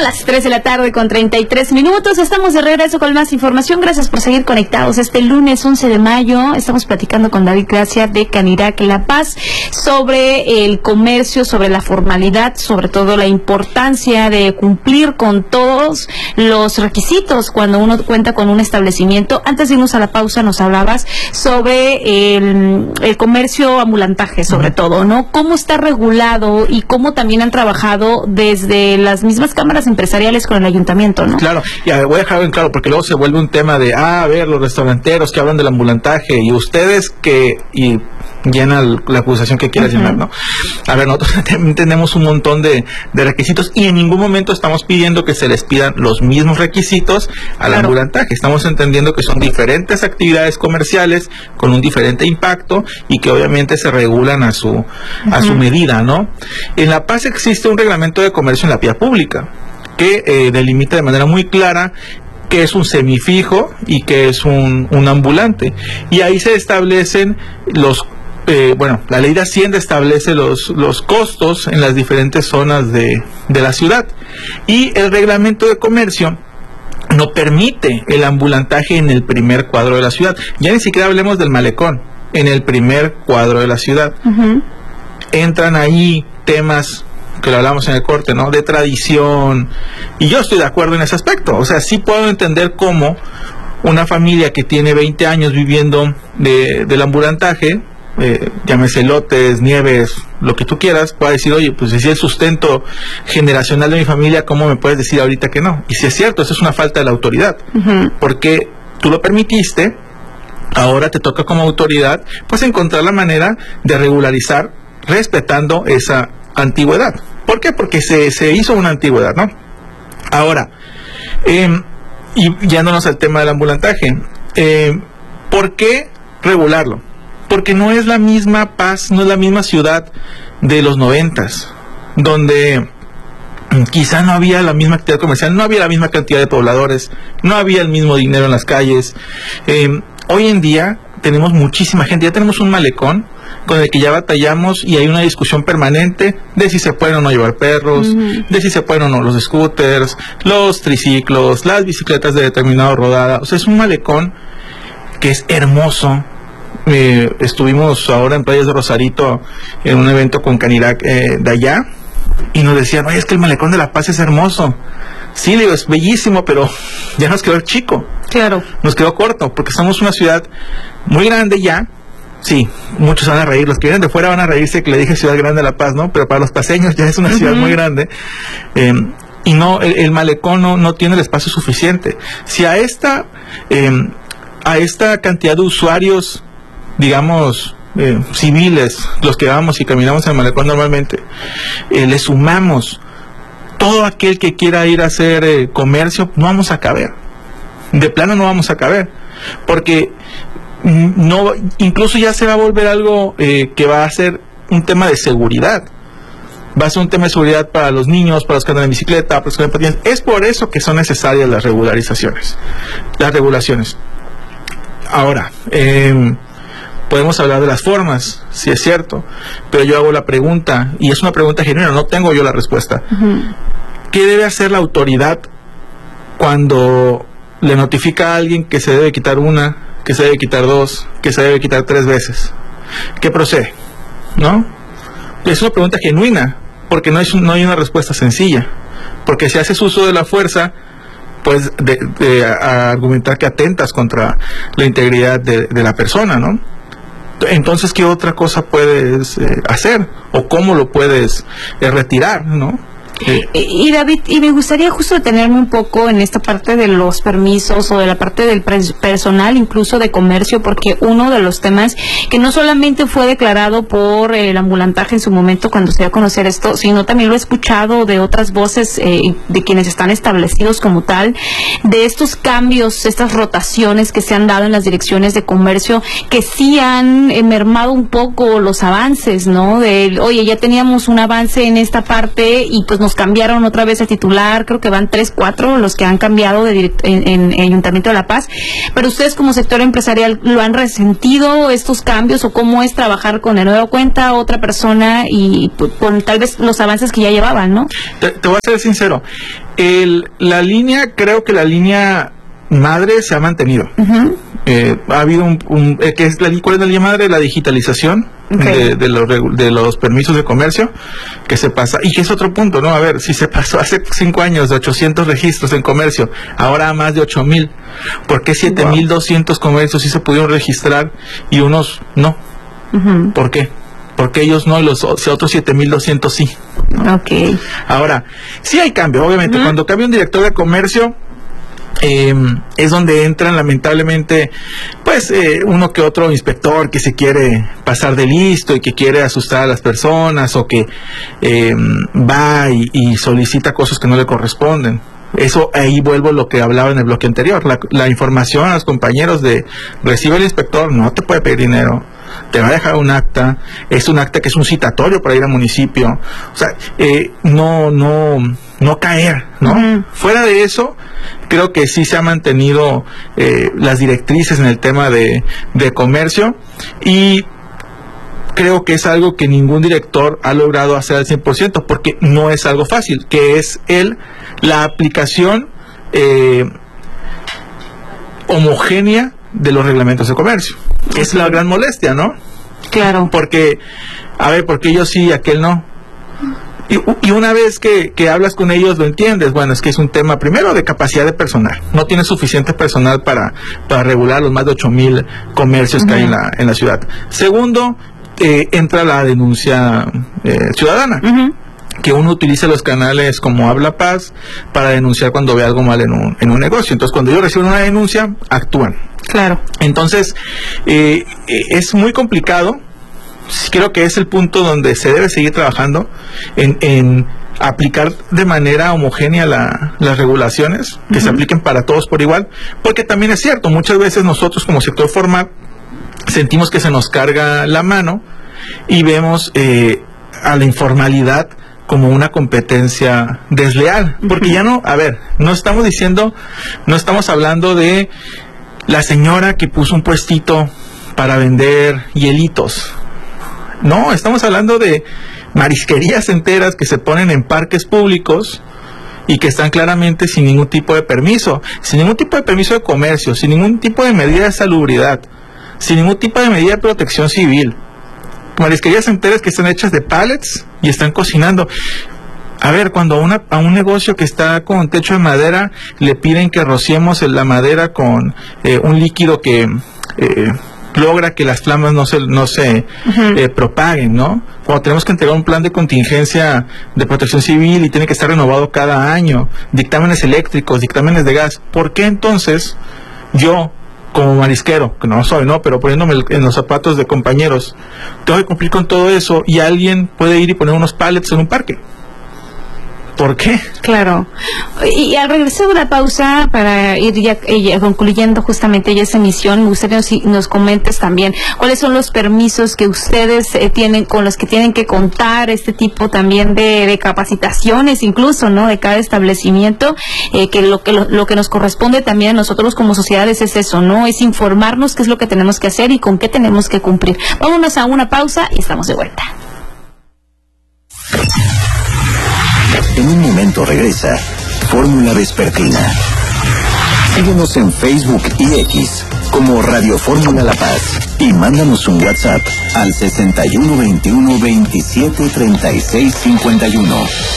las 3 de la tarde con 33 minutos. Estamos de regreso con más información. Gracias por seguir conectados. Este lunes 11 de mayo estamos platicando con David Gracia de Canirac La Paz sobre el comercio, sobre la formalidad, sobre todo la importancia de cumplir con todos los requisitos cuando uno cuenta con un establecimiento. Antes de irnos a la pausa nos hablabas sobre el comercio ambulantaje, sobre todo, ¿no? Cómo está regulado y cómo también han trabajado desde las mismas cámaras empresariales con el ayuntamiento, ¿no? Claro, y voy a dejarlo en claro porque luego se vuelve un tema de, a ver, los restauranteros que hablan del ambulantaje y ustedes y llena la acusación que quieras llenar, ¿no? A ver, nosotros tenemos un montón de requisitos y en ningún momento estamos pidiendo que se les pidan los mismos requisitos al ambulantaje. Estamos entendiendo que son diferentes actividades comerciales con un diferente impacto y que obviamente se regulan a su medida, ¿no? En La Paz existe un reglamento de comercio en la vía pública que delimita de manera muy clara que es un semifijo y que es un ambulante. Y ahí se establecen la ley de Hacienda establece los costos en las diferentes zonas de la ciudad. Y el reglamento de comercio no permite el ambulantaje en el primer cuadro de la ciudad. Ya ni siquiera hablemos del malecón, en el primer cuadro de la ciudad. Entran ahí temas que lo hablamos en el corte, ¿no? De tradición, y yo estoy de acuerdo en ese aspecto. O sea, sí puedo entender cómo una familia que tiene 20 años viviendo del ambulantaje, llámese lotes, nieves, lo que tú quieras, pueda decir, oye, pues si es el sustento generacional de mi familia, ¿cómo me puedes decir ahorita que no? Y si es cierto, eso es una falta de la autoridad, porque tú lo permitiste, ahora te toca como autoridad, pues encontrar la manera de regularizar respetando esa antigüedad. ¿Por qué? Porque se hizo una antigüedad, ¿no? Ahora, y yéndonos al tema del ambulantaje, ¿por qué regularlo? Porque no es la misma Paz, no es la misma ciudad de los 90s, donde quizá no había la misma actividad comercial, no había la misma cantidad de pobladores, no había el mismo dinero en las calles. Hoy en día tenemos muchísima gente, ya tenemos un malecón con el que ya batallamos y hay una discusión permanente de si se pueden o no llevar perros, de si se pueden o no los scooters, los triciclos, las bicicletas de determinada rodada. O sea, es un malecón que es hermoso. Estuvimos ahora en Playas de Rosarito en un evento con Canirac de allá y nos decían, oye, es que el malecón de La Paz es hermoso. Sí, digo, es bellísimo, pero ya nos quedó chico. Claro. Nos quedó corto, porque somos una ciudad muy grande ya. Sí, muchos van a reír, los que vienen de fuera van a reírse que le dije Ciudad Grande La Paz, ¿no? Pero para los paseños ya es una ciudad muy grande. Y no, el malecón no tiene el espacio suficiente. Si a esta cantidad de usuarios, digamos, civiles, los que vamos y caminamos en el malecón normalmente, le sumamos todo aquel que quiera ir a hacer comercio, no vamos a caber. De plano no vamos a caber. Porque no, incluso ya se va a volver algo que va a ser un tema de seguridad. Va a ser un tema de seguridad para los niños, para los que andan en bicicleta, para los que andan en patines. Es por eso que son necesarias las regulaciones. Ahora, podemos hablar de las formas, si es cierto, pero yo hago la pregunta, y es una pregunta genuina, no tengo yo la respuesta. ¿Qué debe hacer la autoridad cuando le notifica a alguien que se debe quitar una, que se debe quitar dos, que se debe quitar 3 veces? ¿Qué procede? ¿No? Es una pregunta genuina, porque no hay una respuesta sencilla. Porque si haces uso de la fuerza, pues de argumentar que atentas contra la integridad de la persona, ¿no? Entonces, ¿qué otra cosa puedes hacer? ¿O cómo lo puedes retirar, no? Y David, y me gustaría justo detenerme un poco en esta parte de los permisos o de la parte del personal, incluso de comercio, porque uno de los temas que no solamente fue declarado por el ambulantaje en su momento cuando se dio a conocer esto, sino también lo he escuchado de otras voces de quienes están establecidos como tal, de estos cambios, estas rotaciones que se han dado en las direcciones de comercio, que sí han mermado un poco los avances, ¿no? Oye, ya teníamos un avance en esta parte y pues nos cambiaron otra vez el titular, creo que van 3, 4 los que han cambiado en Ayuntamiento de La Paz, pero ustedes como sector empresarial, ¿lo han resentido estos cambios o cómo es trabajar con de nueva cuenta otra persona y con tal vez los avances que ya llevaban, ¿no? Te voy a ser sincero, La línea, creo que la línea madre se ha mantenido. Ha habido ¿cuál es la línea madre? La digitalización de los permisos de comercio, que se pasa, y que es otro punto, ¿no? A ver, si se pasó hace 5 años de 800 registros en comercio, ahora a más de 8,000, ¿por qué 7,200 comercios sí se pudieron registrar y unos no? ¿Por qué? Porque ellos no y los otros 7,200 sí. Ahora, sí hay cambio, obviamente. Cuando cambia un director de comercio, es donde entran lamentablemente pues uno que otro inspector que se quiere pasar de listo y que quiere asustar a las personas, o que va y solicita cosas que no le corresponden. Eso, ahí vuelvo a lo que hablaba en el bloque anterior, la información a los compañeros de: recibe el inspector, no te puede pedir dinero, te va a dejar un acta, es un acta que es un citatorio para ir al municipio, o sea, no caer, ¿no? Fuera de eso, creo que sí se ha mantenido las directrices en el tema de comercio, y creo que es algo que ningún director ha logrado hacer al 100%, porque no es algo fácil, que es la aplicación homogénea de los reglamentos de comercio. Es la gran molestia, ¿no? Claro. Porque, a ver, porque ellos sí y aquel no. Y una vez que hablas con ellos lo entiendes. Bueno, es que es un tema, primero, de capacidad de personal. No tienes suficiente personal para regular los más de 8,000 comercios que hay en la ciudad. Segundo, entra la denuncia ciudadana. Que uno utiliza los canales como Habla Paz para denunciar cuando ve algo mal en un negocio. Entonces, cuando ellos reciben una denuncia, actúan. Claro. Entonces, es muy complicado. Creo que es el punto donde se debe seguir trabajando en aplicar de manera homogénea las regulaciones, que se apliquen para todos por igual, porque también es cierto, muchas veces nosotros como sector formal sentimos que se nos carga la mano y vemos a la informalidad como una competencia desleal, porque ya no, a ver, no estamos hablando de la señora que puso un puestito para vender hielitos. No, estamos hablando de marisquerías enteras que se ponen en parques públicos y que están claramente sin ningún tipo de permiso de comercio, sin ningún tipo de medida de salubridad, sin ningún tipo de medida de protección civil. Marisquerías enteras que están hechas de pallets y están cocinando. A ver, cuando a un negocio que está con techo de madera le piden que rociemos la madera con un líquido que logra que las flamas no se propaguen, ¿no? Cuando tenemos que entregar un plan de contingencia de protección civil y tiene que estar renovado cada año, dictámenes eléctricos, dictámenes de gas, ¿por qué entonces yo, como marisquero, que no soy, ¿no?, pero poniéndome en los zapatos de compañeros, tengo que cumplir con todo eso y alguien puede ir y poner unos pallets en un parque? ¿Por qué? Claro. Y al regresar de la pausa, para ir ya concluyendo justamente ya esa emisión, me gustaría que nos comentes también cuáles son los permisos que ustedes tienen, con los que tienen que contar, este tipo también de capacitaciones, incluso, ¿no?, de cada establecimiento, que lo que nos corresponde también a nosotros como sociedades es eso, ¿no?, es informarnos qué es lo que tenemos que hacer y con qué tenemos que cumplir. Vámonos a una pausa y estamos de vuelta. En un momento regresa Fórmula Vespertina. Síguenos en Facebook y X como Radio Fórmula La Paz y mándanos un WhatsApp al 61 21 27 36 51.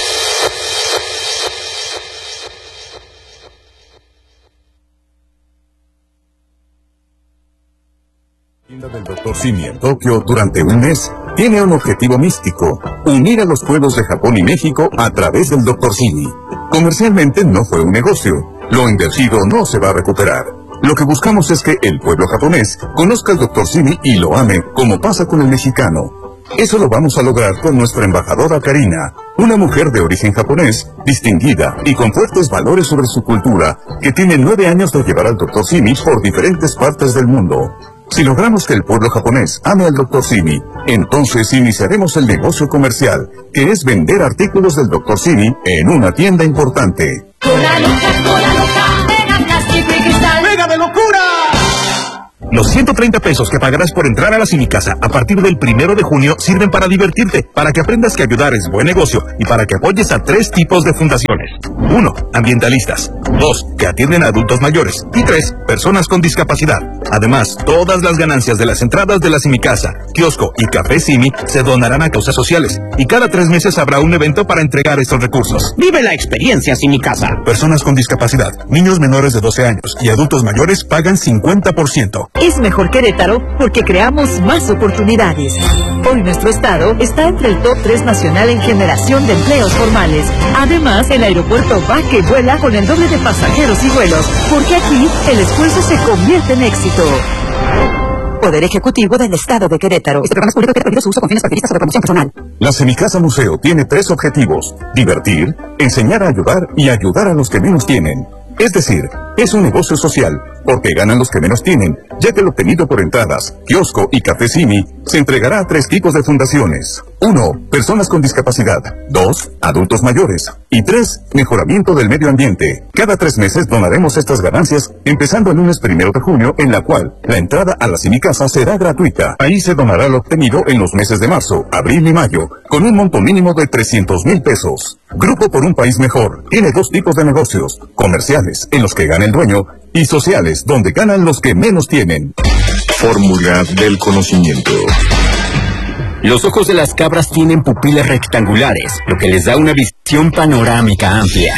Del Dr. Simi en Tokio durante un mes tiene un objetivo místico: unir a los pueblos de Japón y México a través del Dr. Simi. Comercialmente no fue un negocio, lo invertido no se va a recuperar. Lo que buscamos es que el pueblo japonés conozca al Dr. Simi y lo ame, como pasa con el mexicano. Eso lo vamos a lograr con nuestra embajadora Karina, una mujer de origen japonés, distinguida y con fuertes valores sobre su cultura, que tiene 9 años de llevar al Dr. Simi por diferentes partes del mundo. Si logramos que el pueblo japonés ame al Dr. Simi, entonces iniciaremos el negocio comercial, que es vender artículos del Dr. Simi en una tienda importante. ¡Mega de locura! Los 130 pesos que pagarás por entrar a la Cinicasa a partir del 1 de junio sirven para divertirte, para que aprendas que ayudar es buen negocio y para que apoyes a 3 tipos de fundaciones. 1. Ambientalistas. 2. Que atienden a adultos mayores. Y 3. Personas con discapacidad. Además, todas las ganancias de las entradas de la Simicasa, kiosco y Café Simi se donarán a causas sociales. Y cada 3 meses habrá un evento para entregar estos recursos. Vive la experiencia Simicasa. Personas con discapacidad, niños menores de 12 años y adultos mayores pagan 50%. Es mejor Querétaro porque creamos más oportunidades. Hoy nuestro estado está entre el top 3 nacional en generación de empleos formales. Además, el aeropuerto va que vuela con el doble de pasajeros y vuelos, porque aquí el esfuerzo se convierte en éxito. Poder Ejecutivo del Estado de Querétaro. Este programa es público y prohibido su uso con fines partidistas o de promoción personal. La Semicasa Museo tiene 3 objetivos: divertir, enseñar a ayudar y ayudar a los que menos tienen. Es decir, es un negocio social, porque ganan los que menos tienen, ya que lo obtenido por entradas, kiosco y Café Simi se entregará a 3 tipos de fundaciones. 1. Personas con discapacidad. 2. Adultos mayores. Y 3. Mejoramiento del medio ambiente. Cada 3 meses donaremos estas ganancias, empezando el lunes 1 de junio, en la cual la entrada a la Semicasa será gratuita. Ahí se donará lo obtenido en los meses de marzo, abril y mayo, con un monto mínimo de 300,000 pesos. Grupo por un País Mejor tiene 2 tipos de negocios: comerciales, en los que gana el dueño, y sociales, donde ganan los que menos tienen. Fórmula del conocimiento. Los ojos de las cabras tienen pupilas rectangulares, lo que les da una visión panorámica amplia.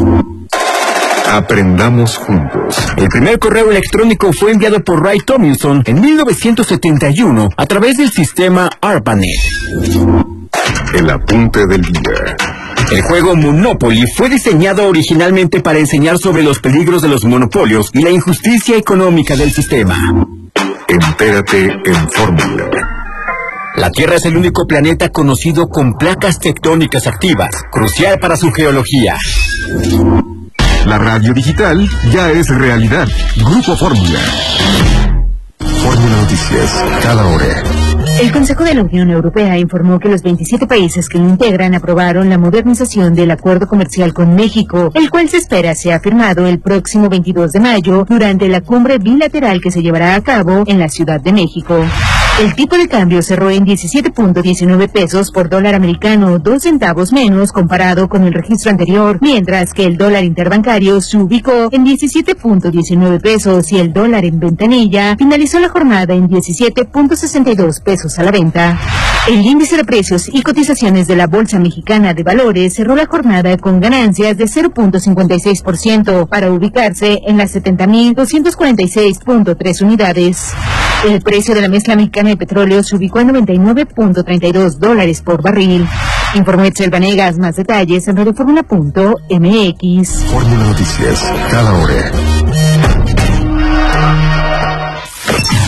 Aprendamos juntos. El primer correo electrónico fue enviado por Ray Tomlinson en 1971 a través del sistema ARPANET. El apunte del día. El juego Monopoly fue diseñado originalmente para enseñar sobre los peligros de los monopolios y la injusticia económica del sistema. Entérate en Fórmula. La Tierra es el único planeta conocido con placas tectónicas activas, crucial para su geología. La radio digital ya es realidad. Grupo Fórmula. Fórmula Noticias, cada hora. El Consejo de la Unión Europea informó que los 27 países que lo integran aprobaron la modernización del acuerdo comercial con México, el cual se espera sea firmado el próximo 22 de mayo durante la cumbre bilateral que se llevará a cabo en la Ciudad de México. El tipo de cambio cerró en 17.19 pesos por dólar americano, 2 centavos menos comparado con el registro anterior, mientras que el dólar interbancario se ubicó en 17.19 pesos y el dólar en ventanilla finalizó la jornada en 17.62 pesos a la venta. El índice de precios y cotizaciones de la Bolsa Mexicana de Valores cerró la jornada con ganancias de 0.56% para ubicarse en las 70.246.3 unidades. El precio de la mezcla mexicana de petróleo se ubicó en $99.32 por barril. Informó Etzel Vanegas. Más detalles en radioformula.mx. Fórmula Noticias, cada hora.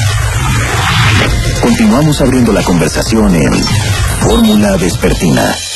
Continuamos abriendo la conversación en Fórmula Vespertina.